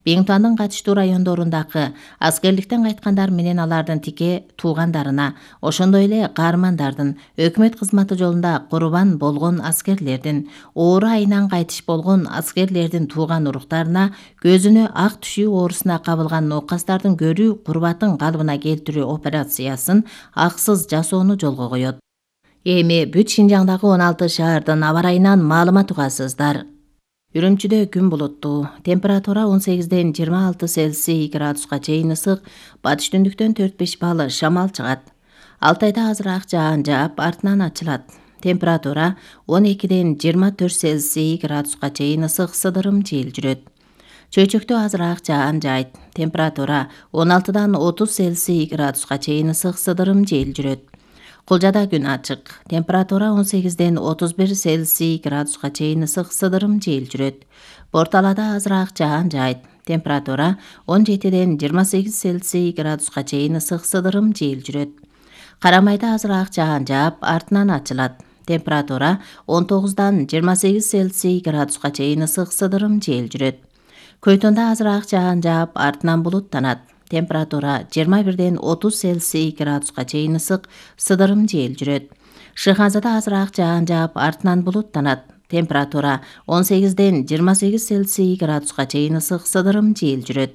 Биңтуандын катыштуу райондорундагы аскерликтен кайткандар менен алардын тике туугандарына, ошондой эле каармандардын, өкмөт кызматы жолунда курбан болгон аскерлердин, оору айынан кайтыш болгон аскерлердин тууган уруктарына, көзүнө ак түшүү оорусуна кабылган ноокастардын көрүү курбатын калыбына келтирүү операциясын аксыз жасоону жолго коет. Эми бүт Шинжаңдагы 16 шаардын аба ырайынан маалымат угасыздар. Үрүмчүдө күн булуттуу, температура 18-ден 26 Цельсий градуска чейин ысык, батыш түндүктөн 4-5 балл шамал чыгат. Алтайда азыраак жаан жаап, артынан ачылат. Температура 12-ден 24 Цельсий градуска чейин ысык, сыдырым жел жүрөт. Чөйчөктө азыраак жаан жайт. Температура 16-дан 30 Цельсий градуска чейин ысык, сыдырым жел жүрөт. Кулжада күн ачык. Температура 18-ден 31 Цельсий градуска чейин ысык, сыдырым жел жүрөт. Борталада азыраак жаан жайт. Температура 17-ден 28 Цельсий градуска чейин ысык, сыдырым жел жүрөт. Карамайда азыраак жаан жаап, артынан ачылат. Температура 19-дан 28 Цельсий градуска чейин ысык, сыдырым жел жүрөт. Көйтөндө азыраак жаан жаап, артынан булуттанат. Температура 21-ден 30 Цельсий градуска чейин ысык, сыдырым жел жүрөт. Шыханзада азыраак жаан жаап, артынан булуттанат. Температура 18-ден 28 Цельсий градуска чейин ысык, сыдырым жел жүрөт.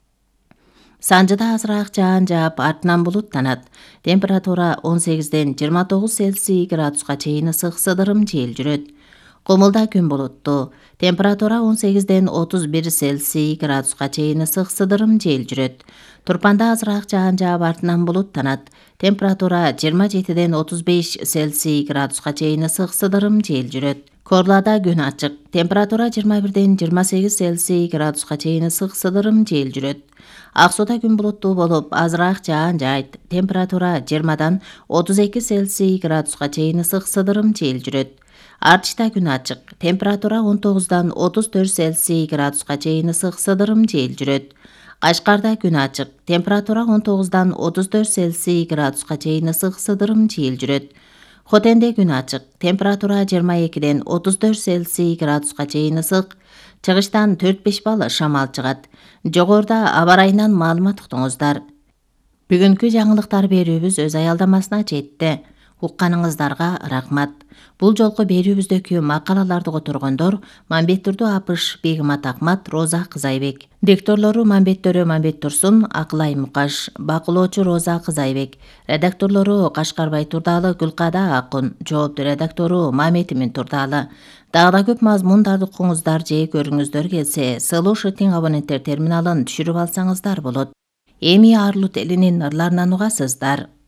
Санжыда азыраак жаан жаап, артынан булуттанат. Температура 18-ден 29 Цельсий градуска чейин ысык, сыдырым жел жүрөт. Комулда күн булуттуу. Температура 18-ден 31 Цельсий градуска чейин ысык, сыдырым жел жүрөт. Турпанда азыраак жаан жаап, артынан булуттанат. Температура 27-ден 35 Цельсий градуска чейин ысык, сыдырым жел жүрөт. Корлада күн ачык. Температура 21-ден 28 Цельсий градуска чейин ысык, сыдырым жел жүрөт. Ак сууда күн булуттуу болуп, азыраак жаан жайт. Температура 20-дан 32 Цельсий градуска чейин ысык, сыдырым жел жүрөт. Артышта күн ачык. Температура 19-дан 34 Цельсий градуска чейин ысык, сыдырым жел жүрөт. Кашкарда күн ачык. Температура 19-дан 34 Цельсий градуска чейин ысык, сыдырым жел жүрөт. Хотенде күн ачык. Температура 22-ден 34 Цельсий градуска чейин ысык. Чыгыштан 4-5 балл шамал чыгат. Жогоруда аба ырайынан маалымат уктуңуздар. Бүгүнкү жаңылыктар берүүбүз өз аялдамасына жетти. Укканыңыздарга рахмат. Бул жолку берүүбүздөгү макалаларды которгондор Мамбеттурду Апыш, Бегимат Акмат, Роза Кызайбек. Дикторлору Мамбет Төрө, Мамбет Турсун, Акылай Мукаш. Бакылоочу Роза Кызайбек. Редакторлору Кашкарбай Турдалы, Гүлкада Акун. Жоопту редактору Маметимин Турдалы. Дагы да көп мазмундарды укуңуздар же көрүңүздөр келсе, Слушатың абоненттер терминалын түшүрүп алсаңыздар болот. Эми Арлут элинин ырларынан угасыздар.